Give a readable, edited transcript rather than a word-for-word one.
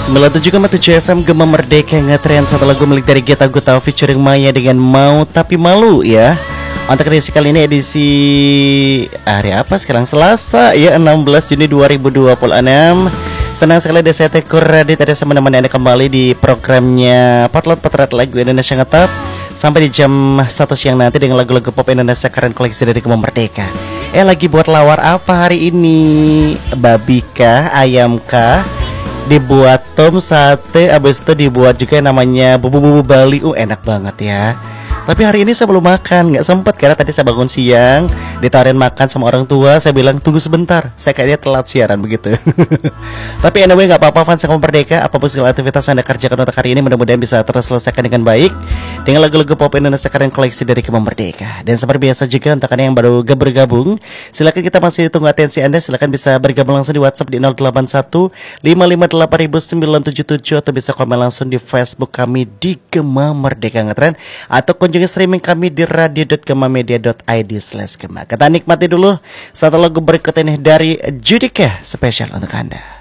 97,7 FM Gema Merdeka ngetren satu lagu milik dari Geta Gutawa featuring Maya dengan Mau Tapi Malu ya. Untuk edisi kali ini edisi hari apa sekarang? Selasa ya, 16 Juni 2026. Senang sekali ada saya Tekur Radit ada sama teman Anda kembali di programnya Potlot Potret Lagu Indonesia Ngetop sampai di jam 1 siang nanti dengan lagu-lagu pop Indonesia keren koleksi dari Gema Merdeka. Lagi buat lawar apa hari ini? Babi kah? Ayam kah? Dibuat tom sate, abis itu dibuat juga yang namanya bubu-bubu Bali. Enak banget ya. Tapi hari ini saya belum makan, nggak sempat karena tadi saya bangun siang, ditawarin makan sama orang tua. Saya bilang tunggu sebentar, saya kayaknya telat siaran begitu. Tapi anyway nggak apa-apa, fans Gema Merdeka. Apapun segala aktivitas Anda kerjakan untuk hari ini mudah-mudahan bisa terselesaikan dengan baik dengan lagu-lagu pop Indonesia keren koleksi dari Gema Merdeka. Dan seperti biasa juga untuk Anda yang baru bergabung, silakan kita masih tunggu atensi Anda. Silakan bisa bergabung langsung di WhatsApp di 081 558 atau bisa komen langsung di Facebook kami di Gema Merdeka Ngetren atau kunjungi streaming kami di radio.gemamedia.id/gema. Kita nikmati dulu satu lagu berikut ini dari Judika spesial untuk Anda.